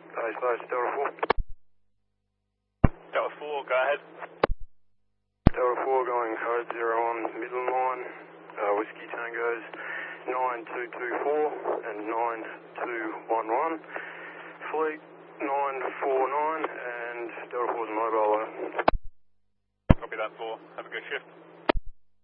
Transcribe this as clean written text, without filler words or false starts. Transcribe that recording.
Base, Delta 4. Delta 4, go ahead. Delta 4 going code 0 on Midland Line, Whiskey Tangos 9224 and 9211. Fleet 949 and Delta 4's mobile. Copy that, 4. Have a good shift.